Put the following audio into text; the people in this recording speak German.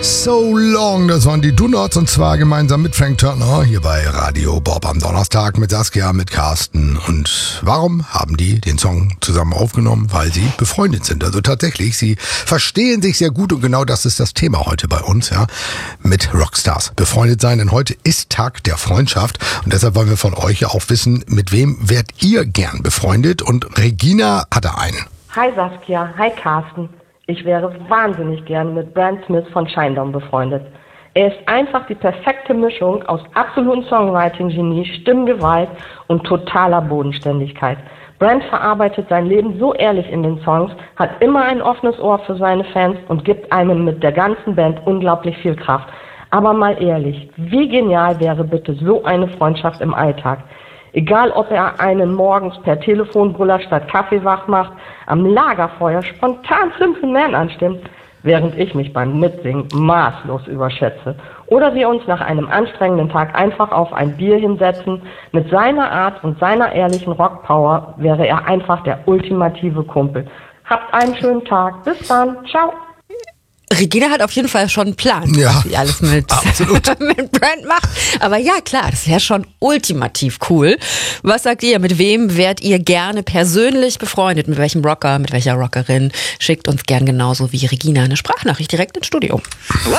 So Long, das waren die Do-Nots und zwar gemeinsam mit Frank Turner hier bei Radio Bob am Donnerstag mit Saskia, mit Carsten. Und warum haben die den Song zusammen aufgenommen? Weil sie befreundet sind. Also tatsächlich, sie verstehen sich sehr gut und genau das ist das Thema heute bei uns, ja, mit Rockstars befreundet sein. Denn heute ist Tag der Freundschaft und deshalb wollen wir von euch ja auch wissen, mit wem werdet ihr gern befreundet? Und Regina hat da einen. Hi Saskia, hi Carsten. Ich wäre wahnsinnig gern mit Brand Smith von Shinedown befreundet. Er ist einfach die perfekte Mischung aus absolutem Songwriting-Genie, Stimmgewalt und totaler Bodenständigkeit. Brand verarbeitet sein Leben so ehrlich in den Songs, hat immer ein offenes Ohr für seine Fans und gibt einem mit der ganzen Band unglaublich viel Kraft. Aber mal ehrlich, wie genial wäre bitte so eine Freundschaft im Alltag? Egal, ob er einen morgens per Telefonbrüller statt Kaffee wach macht, am Lagerfeuer spontan Simple Man anstimmt, während ich mich beim Mitsingen maßlos überschätze. Oder wir uns nach einem anstrengenden Tag einfach auf ein Bier hinsetzen. Mit seiner Art und seiner ehrlichen Rockpower wäre er einfach der ultimative Kumpel. Habt einen schönen Tag. Bis dann. Ciao. Regina hat auf jeden Fall schon einen Plan, was sie alles mit Brand macht. Aber ja, klar, das wäre schon ultimativ cool. Was sagt ihr? Mit wem wärt ihr gerne persönlich befreundet? Mit welchem Rocker, mit welcher Rockerin? Schickt uns gern genauso wie Regina eine Sprachnachricht direkt ins Studio.